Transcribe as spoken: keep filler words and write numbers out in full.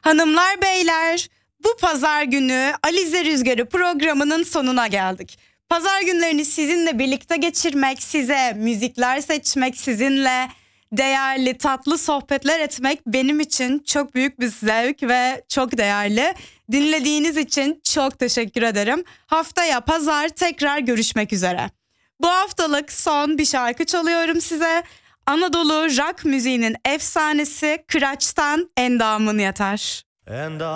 Hanımlar beyler, bu pazar günü Alize Rüzgarı programının sonuna geldik. Pazar günlerini sizinle birlikte geçirmek, size müzikler seçmek, sizinle değerli tatlı sohbetler etmek benim için çok büyük bir zevk ve çok değerli. Dinlediğiniz için çok teşekkür ederim. Haftaya pazar tekrar görüşmek üzere. Bu haftalık son bir şarkı çalıyorum size. Anadolu rock müziğinin efsanesi Kıraç'tan Endamın Yeter.